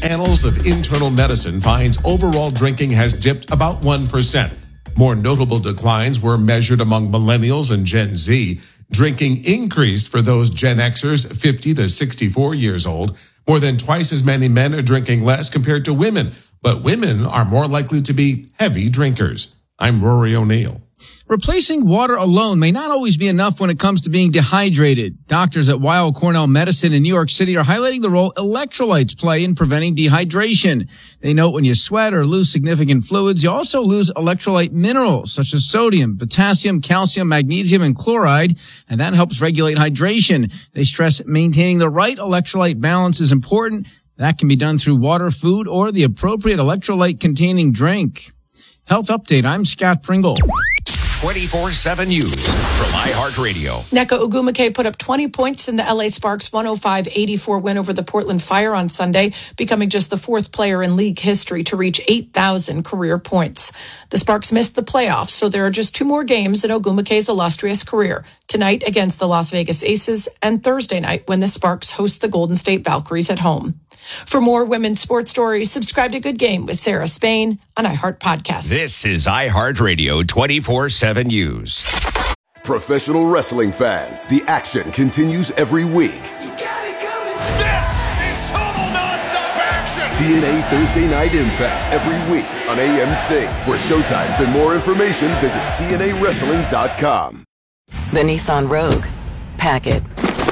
Annals of Internal Medicine finds overall drinking has dipped about 1%. More notable declines were measured among millennials and Gen Z. Drinking increased for those Gen Xers 50 to 64 years old. More than twice as many men are drinking less compared to women, but women are more likely to be heavy drinkers. I'm Rory O'Neill. Replacing water alone may not always be enough when it coms to being dehydrated. Doctors at Weill Cornell Medicine in New York City are highlighting the role electrolytes play in preventing dehydration. They note when you sweat or lose significant fluids, you also lose electrolyte minerals such as sodium, potassium, calcium, magnesium, and chloride, and that helps regulate hydration. They stress maintaining the right electrolyte balance is important. That can be done through water, food, or the appropriate electrolyte-containing drink. Health Update, I'm Scott Pringle. 24/7 News from iHeartRadio. Nneka Ogwumike put up 20 points in the LA Sparks 105-84 win over the Portland Fire on Sunday, becoming just the fourth player in league history to reach 8,000 career points. The Sparks missed the playoffs, so there are just two more games in Ogwumike's illustrious career. Tonight against the Las Vegas Aces and Thursday night when the Sparks host the Golden State Valkyries at home. For more women's sports stories, subscribe to Good Game with Sarah Spain on iHeart Podcasts. This is iHeartRadio 24/7 News. Professional wrestling fans, the action continues every week. This is total nonstop action. TNA Thursday Night Impact every week on AMC. For showtimes and more information, visit TNAWrestling.com. The Nissan Rogue. Pack it.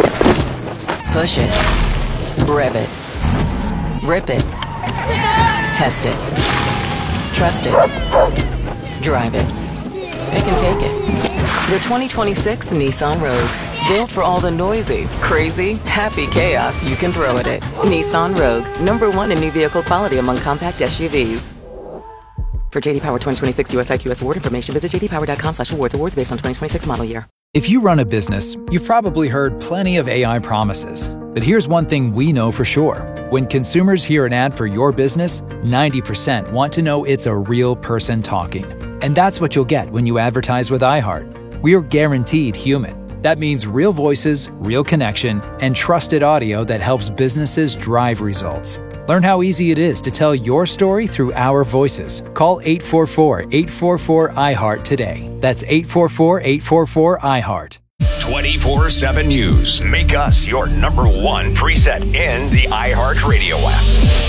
Push it. Rev it. Rip it. Test it. Trust it. Drive it. It can take it. The 2026 Nissan Rogue. Built for all the noisy, crazy, happy chaos you can throw at it. Nissan Rogue. #1 in new vehicle quality among compact SUVs. For JD Power 2026 US IQS award information, visit jdpower.com/awards. Awards based on 2026 model year. If you run a business, you've probably heard plenty of AI promises. But here's one thing we know for sure. When consumers hear an ad for your business, 90% want to know it's a real person talking. And that's what you'll get when you advertise with iHeart. We're guaranteed human. That means real voices, real connection, and trusted audio that helps businesses drive results. Learn how easy it is to tell your story through our voices. Call 844-844-iHeart today. That's 844-844-iHeart. 24/7 News. Make us your #1 preset in the iHeartRadio app.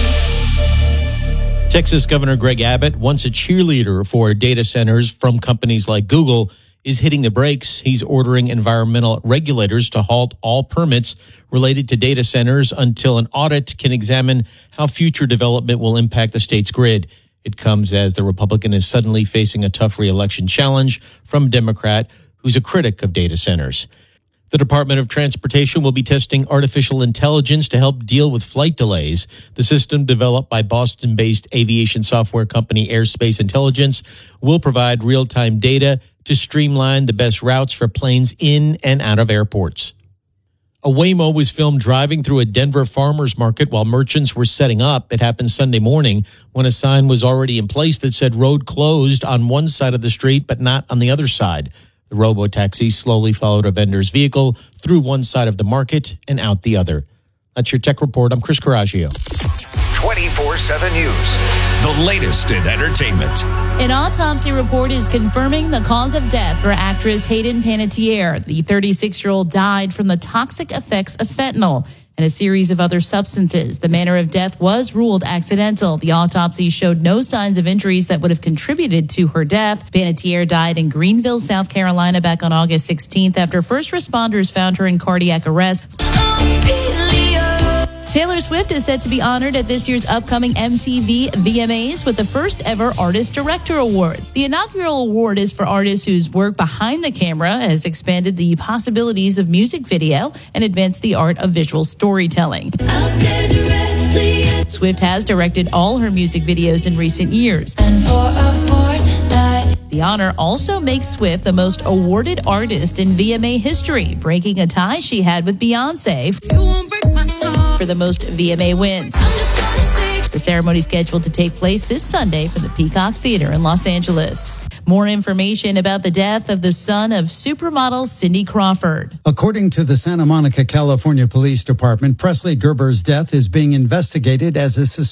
Texas Governor Greg Abbott, once a cheerleader for data centers from companies like Google, is hitting the brakes. He's ordering environmental regulators to halt all permits related to data centers until an audit can examine how future development will impact the state's grid. It comes as the Republican is suddenly facing a tough re-election challenge from a Democrat who's a critic of data centers. The Department of Transportation will be testing artificial intelligence to help deal with flight delays. The system, developed by Boston-based aviation software company Airspace Intelligence, will provide real-time data to streamline the best routes for planes in and out of airports. A Waymo was filmed driving through a Denver farmers market while merchants were setting up. It happened Sunday morning when a sign was already in place that said road closed on one side of the street but not on the other side. The robo-taxi slowly followed a vendor's vehicle through one side of the market and out the other. That's your tech report. I'm Chris Coraggio. 24/7 News. The latest in entertainment. An autopsy report is confirming the cause of death for actress Hayden Panettiere. The 36-year-old died from the toxic effects of fentanyl and a series of other substances. The manner of death was ruled accidental. The autopsy showed no signs of injuries that would have contributed to her death. Panettiere died in Greenville, South Carolina back on August 16th after first responders found her in cardiac arrest. Taylor Swift is set to be honored at this year's upcoming MTV VMAs with the first ever Artist Director Award. The inaugural award is for artists whose work behind the camera has expanded the possibilities of music video and advanced the art of visual storytelling. Swift has directed all her music videos in recent years. And for a fortnight. The honor also makes Swift the most awarded artist in VMA history, breaking a tie she had with Beyonce for the most VMA wins. The ceremony is scheduled to take place this Sunday from the Peacock Theater in Los Angeles. More information about the death of the son of supermodel Cindy Crawford. According to the Santa Monica, California Police Department, Presley Gerber's death is being investigated as a suspicion